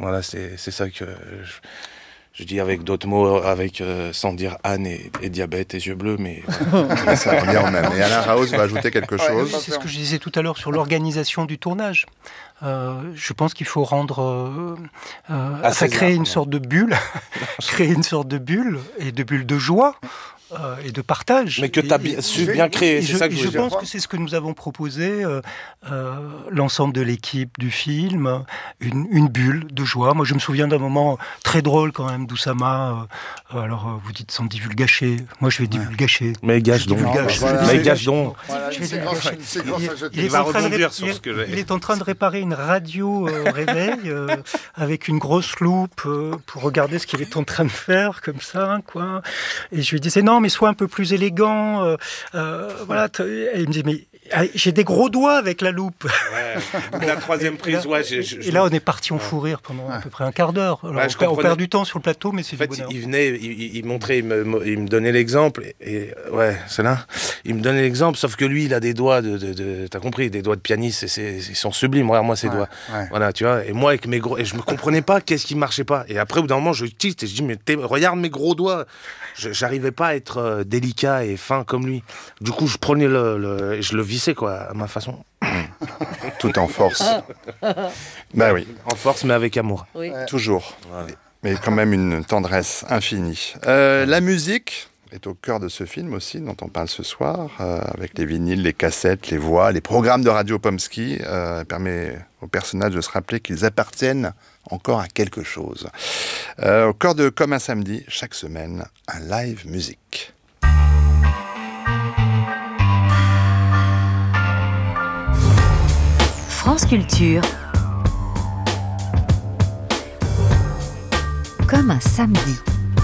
Voilà, c'est ça que je dis avec d'autres mots, sans dire Anne et diabète et yeux bleus, mais voilà. Ça revient au même. Et Alain Raouz va ajouter quelque chose. C'est ce que je disais tout à l'heure sur l'organisation du tournage. Je pense qu'il faut créer une sorte de bulle, créer une sorte de bulle et de bulle de joie. Et de partage. Mais que tu as bien créé, c'est ça que je pense que c'est ce que nous avons proposé, l'ensemble de l'équipe du film, une bulle de joie. Moi, je me souviens d'un moment très drôle quand même d'Oussama. Vous dites sans divulgacher. Moi, je vais divulgacher. Mais gâche donc. Mais gâche donc. Il va rebondir sur ce que j'ai. Il est en train de réparer une radio réveil avec une grosse loupe pour regarder ce qu'il est en train de faire, comme ça, quoi. Et je lui disais, non, mais sois un peu plus élégant. Voilà. Et il me dit, mais j'ai des gros doigts avec la loupe. Ouais. La troisième prise, et là, on est parti en fou rire pendant à peu près un quart d'heure. On perd du temps sur le plateau, mais c'est du bonheur. Il venait, il montrait, il me donnait l'exemple. Et ouais, c'est là. Il me donnait l'exemple, sauf que lui, il a des doigts t'as compris, des doigts de pianiste. Ils sont sublimes. Regarde-moi ces doigts. Ouais. Voilà, tu vois. Et moi, avec mes gros, et je me comprenais pas qu'est-ce qui marchait pas. Et après, au bout d'un moment, je tilte et je dis, mais regarde mes gros doigts. J'arrivais pas à être délicat et fin comme lui. Du coup, je prenais je le vissais, quoi, à ma façon. Tout en force. Bah oui. En force, mais avec amour. Oui. Toujours. Voilà. Mais quand même une tendresse infinie. La musique est au cœur de ce film aussi, dont on parle ce soir, avec les vinyles, les cassettes, les voix, les programmes de Radio Pomsky. Permet aux personnages de se rappeler qu'ils appartiennent encore à quelque chose. Au cœur de Comme un samedi, chaque semaine, un live musique. France Culture. Comme un samedi.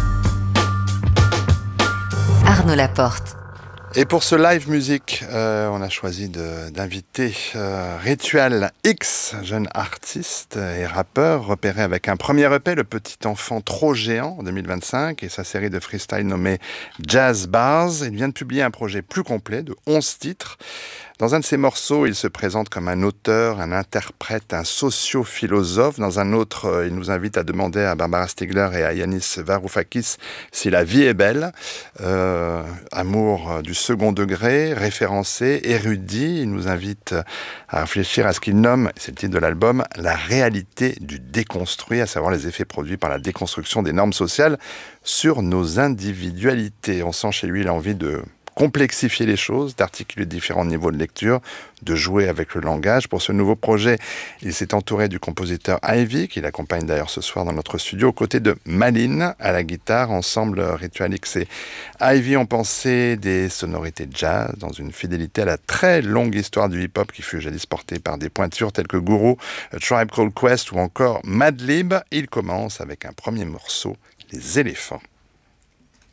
Arnaud Laporte. Et pour ce live musique, on a choisi d'inviter Ritual X, jeune artiste et rappeur, repéré avec un premier EP, Le Petit Enfant Trop Géant, en 2025, et sa série de freestyle nommée Jazz Bars. Il vient de publier un projet plus complet de 11 titres. Dans un de ses morceaux, il se présente comme un auteur, un interprète, un socio-philosophe. Dans un autre, il nous invite à demander à Barbara Stiegler et à Yanis Varoufakis si la vie est belle. Amour du second degré, référencé, érudit. Il nous invite à réfléchir à ce qu'il nomme, c'est le titre de l'album, la réalité du déconstruit, à savoir les effets produits par la déconstruction des normes sociales sur nos individualités. On sent chez lui l'envie de complexifier les choses, d'articuler différents niveaux de lecture, de jouer avec le langage. Pour ce nouveau projet, il s'est entouré du compositeur Ivy, qui l'accompagne d'ailleurs ce soir dans notre studio, aux côtés de Maline à la guitare. Ensemble, Ritual X et Ivy ont pensé des sonorités jazz dans une fidélité à la très longue histoire du hip-hop qui fut jadis portée par des pointures telles que Guru, A Tribe Called Quest ou encore Madlib. Il commence avec un premier morceau, Les éléphants.